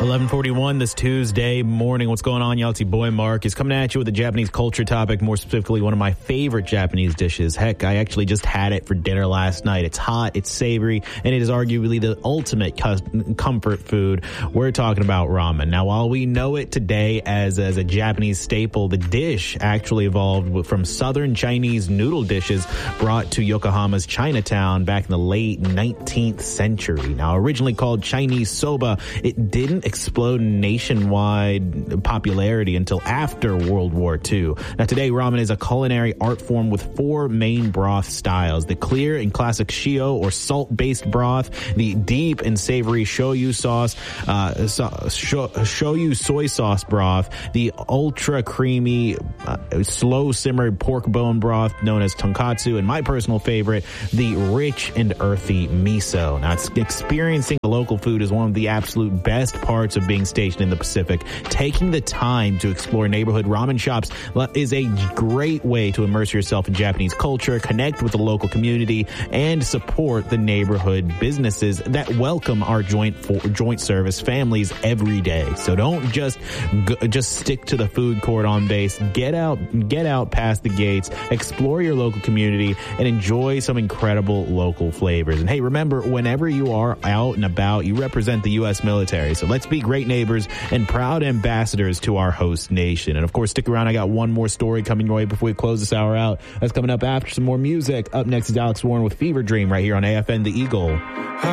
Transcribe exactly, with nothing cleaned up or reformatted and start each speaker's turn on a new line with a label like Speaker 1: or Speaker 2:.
Speaker 1: eleven forty-one this Tuesday morning. What's going on, y'all? It's your boy Mark is coming at you with a Japanese culture topic, more specifically one of my favorite Japanese dishes. Heck, I actually just had it for dinner last night. It's hot, it's savory, and it is arguably the ultimate comfort food. We're talking about ramen. Now, while we know it today as, as a Japanese staple, the dish actually evolved from southern Chinese noodle dishes brought to Yokohama's Chinatown back in the late nineteenth century. Now, originally called Chinese soba, it didn't explode nationwide popularity until after World War Two. Now, today, ramen is a culinary art form with four main broth styles: the clear and classic shio or salt-based broth, the deep and savory shoyu sauce, uh, so, sho, shoyu soy sauce broth, the ultra creamy, uh, slow-simmered pork bone broth known as tonkatsu, and my personal favorite, the rich and earthy miso. Now, it's experiencing the local food is one of the absolute best parts of being stationed in the Pacific. Taking the time to explore neighborhood ramen shops is a great way to immerse yourself in Japanese culture, connect with the local community, and support the neighborhood businesses that welcome our joint for, joint service families every day. So don't just go, just stick to the food court on base. Get out, get out past the gates, explore your local community, and enjoy some incredible local flavors. And hey, remember, whenever you are out and about, you represent the U S military. So let's be great neighbors and proud ambassadors to our host nation. And of course, stick around. I got one more story coming your way before we close this hour out. That's coming up after some more music. Up next is Alex Warren with Fever Dream right here on A F N The Eagle.